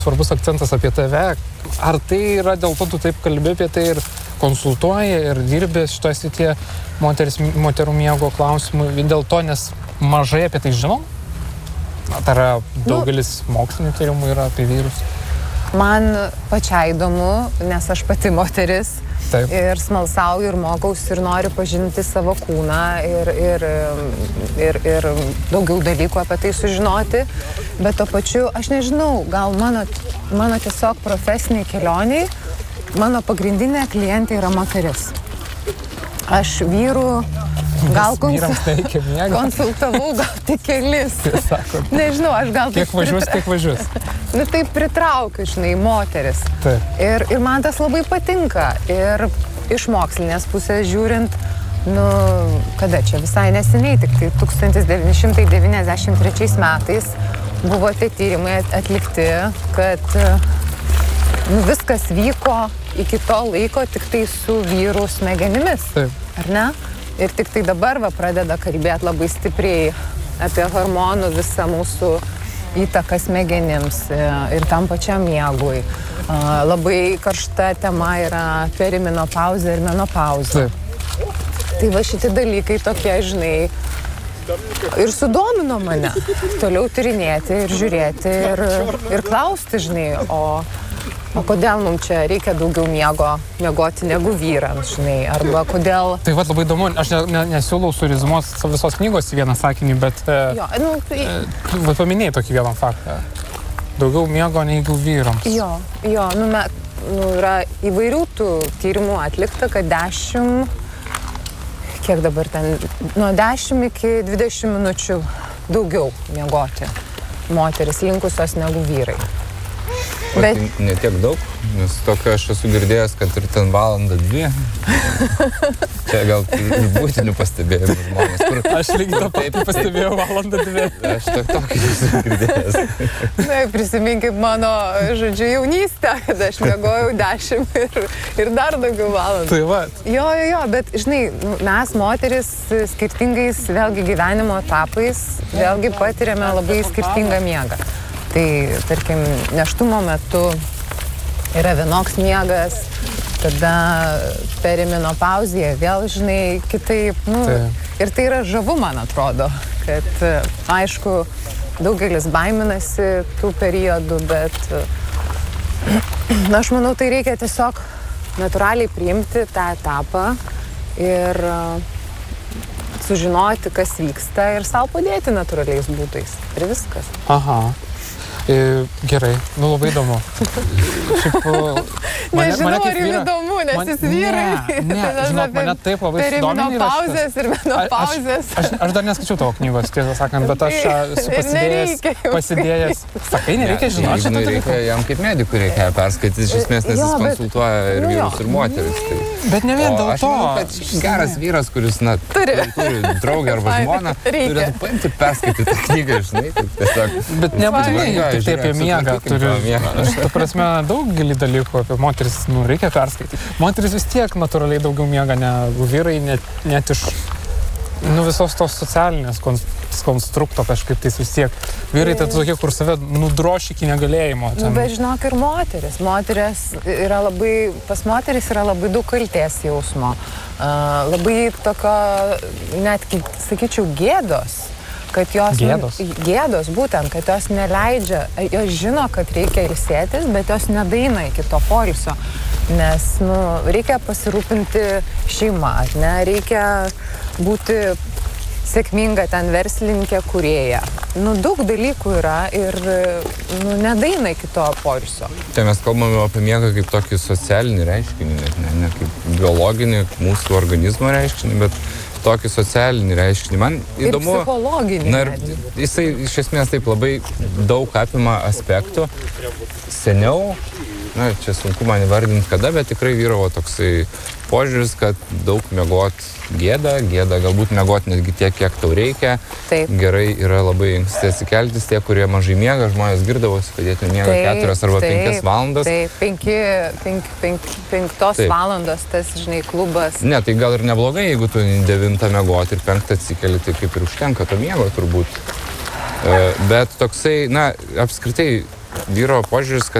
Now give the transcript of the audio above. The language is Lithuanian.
svarbus akcentas apie tave. Ar tai yra dėl to, tu taip kalbi apie tai ir konsultuoji ir dirbi šitoje srityje moterų miego klausimų, dėl to, nes mažai apie tai žinom? Tai yra daugelis mokslinių tyrimų yra apie vyrus. Man pačiai įdomu, nes aš pati moteris. Taip. Ir smalsauju, ir mokausi, ir noriu pažinti savo kūną, ir daugiau dalykų apie tai sužinoti. Bet to pačiu, aš nežinau, gal mano tiesiog profesiniai kelioniai, mano pagrindinė klientė yra moteris. Aš vyrų gal konsultavau gal tik kelis. Nežinau, aš gal... Kiek važiuos? Nu, taip pritraukiu, žinai, moteris. Taip. Ir man tas labai patinka. Ir iš mokslinės pusės žiūrint, kada čia visai neseniai, tik tai 1993 metais buvo tie tyrimai atlikti, kad viskas vyko iki to laiko tik tai su vyrų smegenimis. Taip. Ar ne? Ir tik tai dabar pradeda kalbėti labai stipriai apie hormonų visą mūsų įtaką smegenims ir tam pačiam miegui. Labai karšta tema yra perimenopauzė ir menopauzė. Tai va šitie dalykai tokie, žinai, ir sudomino mane toliau tyrinėti ir žiūrėti ir klausti, žinai, o kodėl mums čia reikia daugiau miegoti negu vyrams, žinai, arba kodėl... Tai va labai įdomu, aš nesiūlau surizmuoti visos knygos į vieną sakinį, bet paminėjai tokį vieną faktą. Daugiau miego negu vyrams. Yra įvairių tų tyrimų atlikta, kad 10, kiek dabar ten, nuo 10 iki 20 minučių daugiau miegoti moteris linkusios negu vyrai. Bet ne tiek daug, nes tokio aš esu girdėjęs, kad ir ten 1-2. Čia gal būtinių pastebėjimų žmonės. Aš lygiai tą patį pastebėjau 1-2. Aš tokį esu girdėjęs. Prisiminkim mano, jaunystę, kad aš miegojau 10 ir dar daugiau valandų. Tai va. Jo, bet, žinai, mes moteris skirtingais vėlgi gyvenimo etapais vėlgi patiriame labai skirtingą miegą. Tai, tarkim, nėštumo metu yra vienoks miegas, tada perimenopauzėje vėl, žinai, kitaip. Ir tai yra žavu, man atrodo, kad, aišku, daugelis baiminasi tų periodų, bet aš manau, tai reikia tiesiog natūraliai priimti tą etapą ir sužinoti, kas vyksta ir savo padėti natūraliais būdais. Ir viskas. Aha. Gerai, labai įdomu. Nežinau, ar jums įdomu, nes jis vyrai. Ne, žinok, mane taip labai sudomino. Perimenopauzės ir menopauzės. Aš dar neskaičiau tavo knygos, tiesą sakant, bet aš esu pasidėjęs. Sakai, nereikia žinoti. Žinai, reikia jam kaip medikui reikia perskaityti, iš esmės, nes jis konsultuoja ir vyrus, ir moteris. Bet ne vien dėl to. Aš manau, kad geras vyras, kuris turi draugę arba žmoną, turėtų paimti perskaityti tą knygą, žinai. Bet nebūtinai tik apie miegą turiu. Aš, ta prasme, daugelį dalykų apie moteris, reikia perskaityti. Moteris vis tiek natūraliai daugiau miega negu vyrai, net iš visos tos socialinės konstrukto kažkaip tais vis tiek. Vyrai tai tokie, kur save nudroš iki negalėjimo. Bet žinok, ir moteris. Pas moteris yra labai daug kaltės jausmo. Labai tokio, netgi, sakyčiau, gėdos. Kad jos... Gėdos, būtent, kad jos neleidžia, jos žino, kad reikia ilsėtis, bet jos nedaina iki to poilsio, nes, reikia pasirūpinti šeimą, ne, reikia būti sėkminga ten verslininkė, kūrėja. Daug dalykų yra ir, nedaina iki to poilsio. Tai mes kalbame apie miegą kaip tokį socialinį reiškinį, ne kaip biologinį mūsų organizmo reiškinį, bet tokį socialinį reiškinį. Man įdomu... Ir psichologinį. Ir jisai iš esmės taip labai daug apima aspektų. Seniau, čia sunku man įvardinti kada, bet tikrai vyravo toksai požiūris, kad daug miegot gėda galbūt miegot netgi tiek, kiek tau reikia. Taip. Gerai yra labai anksti atsikeltis, tie, kurie mažai miega, žmonės girdavosi, kad jie miega 4 arba 5 valandas. Taip, 5 valandos tas, žinai, klubas. Ne, tai gal ir neblogai, jeigu tu 9 miegoti ir 5 atsikeli, tai kaip ir užtenka to miego turbūt. Bet toksai, apskritai vyro požiūris, kad